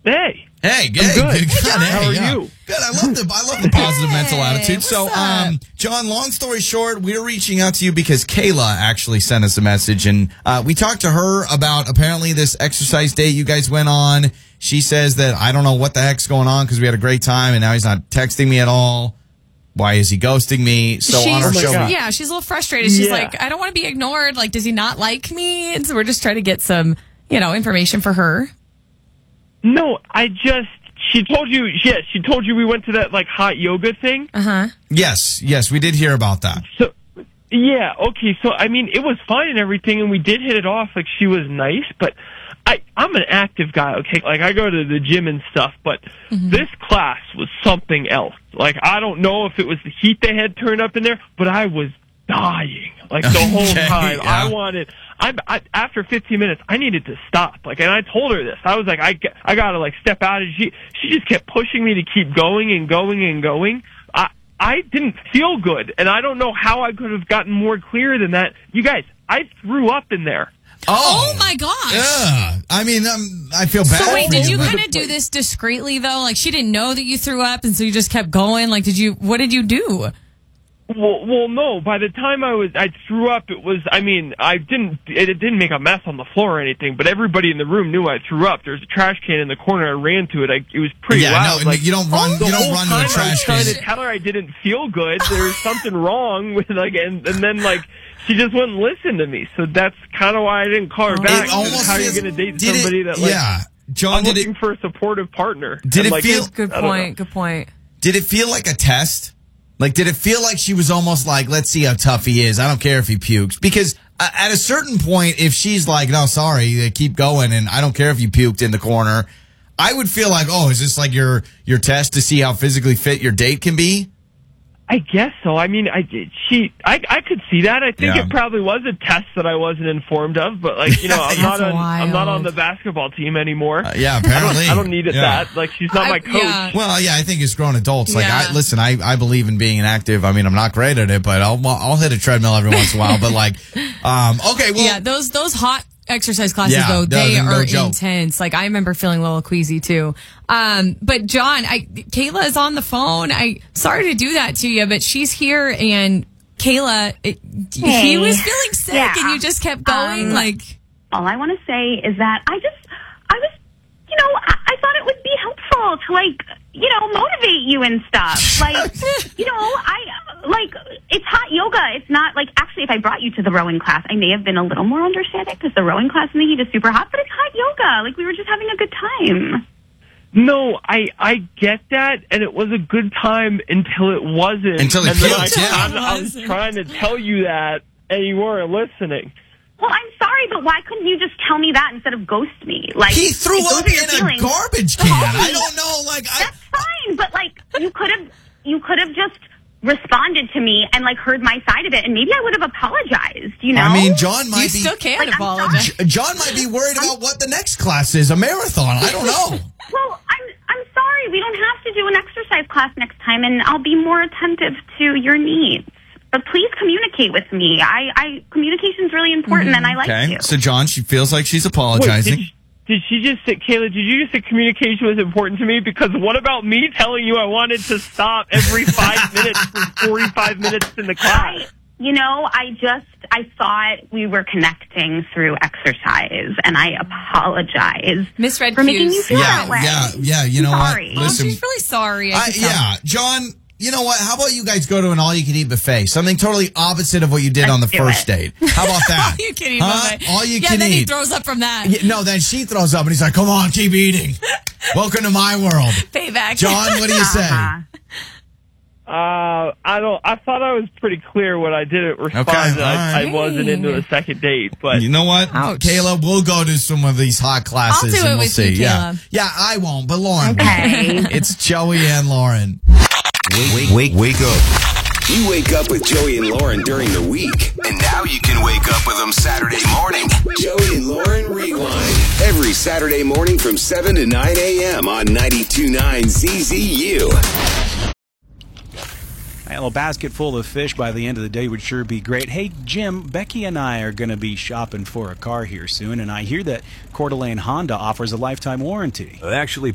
Hey. Hey, good. Good. How are you? Good. I love the positive mental attitude. So, John, long story short, we're reaching out to you because Kayla actually sent us a message, and we talked to her about apparently this exercise date you guys went on. She says that I don't know what the heck's going on because we had a great time, and now he's not texting me at all. Why is he ghosting me? So on our show, yeah, she's a little frustrated. She's like, I don't want to be ignored. Like, does he not like me? And so we're just trying to get some, information for her. No, she told you we went to that, hot yoga thing? Uh-huh. Yes, we did hear about that. So, yeah, okay, so, it was fine and everything, and we did hit it off, she was nice, but I'm an active guy, okay? I go to the gym and stuff, but this class was something else. I don't know if it was the heat they had turned up in there, but I was dying, the whole time. Yeah. After 15 minutes, I needed to stop. And I told her this. I was like, I gotta step out. And she just kept pushing me to keep going and going and going. I didn't feel good, and I don't know how I could have gotten more clear than that. You guys, I threw up in there. Oh my gosh. Yeah. I feel bad. So wait, did you kind of do this discreetly though? She didn't know that you threw up, and so you just kept going. What did you do? Well, no. By the time I threw up, it didn't make a mess on the floor or anything, but everybody in the room knew I threw up. There's a trash can in the corner. I ran to it. It was pretty loud. No, you don't run. You don't run to a trash can. I was trying to tell her I didn't feel good. There's something wrong with and then she just wouldn't listen to me. So that's kind of why I didn't call her back. How are you going to date somebody that John, I'm looking for a supportive partner? Did it feel? Good point. Did it feel like a test? Did it feel like she was almost let's see how tough he is. I don't care if he pukes. Because at a certain point, if she's no, sorry, keep going, and I don't care if you puked in the corner, I would feel is this your test to see how physically fit your date can be? I guess so. I could see that. I think it probably was a test that I wasn't informed of, but I'm not on the basketball team anymore. Apparently. I don't need it that. She's not my coach. Yeah. Well, I think as grown adults, Yeah. I believe in being active. I'm not great at it, but I'll hit a treadmill every once in a while. But okay, well, yeah, those hot exercise classes though, they are intense. I remember feeling a little queasy too. But John, Kayla is on the phone. Sorry to do that to you, but she's here, and Kayla, he was feeling sick, and you just kept going. All I want to say is that I thought it would be helpful to motivate you and stuff. It's hot yoga. It's not actually, if I brought you to the rowing class, I may have been a little more understanding because the rowing class in the heat is super hot, but it's hot yoga. We were just having a good time. No, I get that, and it was a good time until it wasn't. Until it puked, I was trying to tell you that, and you weren't listening. Well, I'm sorry, but why couldn't you just tell me that instead of ghost me? He threw up in a garbage can. I don't know. That's fine, but you could have just responded to me and heard my side of it, and maybe I would have apologized. John might be. You still can apologize. John might be worried about what the next class is, a marathon. I don't know. Well, I'm sorry. We don't have to do an exercise class next time, and I'll be more attentive to your needs. But please communicate with me. Communication's really important, and I like you. So, John, she feels like she's apologizing. Wait, did she just say, Kayla, did you just say communication was important to me? Because what about me telling you I wanted to stop every 5 minutes for 45 minutes in the class? I thought we were connecting through exercise, and I apologize Misread for making you cues. feel that way. Yeah. You know Sorry. what? Listen, she's really sorry. John. You know what? How about you guys go to an all-you-can-eat buffet? Something totally opposite of what you did on the first date. How about that? All-you-can-eat buffet. All-you-can-eat. Yeah, then he throws up from that. No, then she throws up, and he's like, come on, keep eating. Welcome to my world. Payback. John, what do you say? I thought I was pretty clear when I didn't respond that I wasn't into a second date. But you know what? Ouch. Kayla, we'll go to some of these hot classes I'll do it and we'll with see. you, Kayla. Yeah, I won't, but Lauren Okay. will. It's Joey and Lauren. Wake up. You wake up with Joey and Lauren during the week. And now you can wake up with them Saturday morning. Joey and Lauren Rewind. Every Saturday morning from 7 to 9 a.m. on 92.9 ZZU. Well, a basket full of fish by the end of the day would sure be great. Hey, Jim, Becky and I are going to be shopping for a car here soon, and I hear that Coeur d'Alene Honda offers a lifetime warranty. Actually,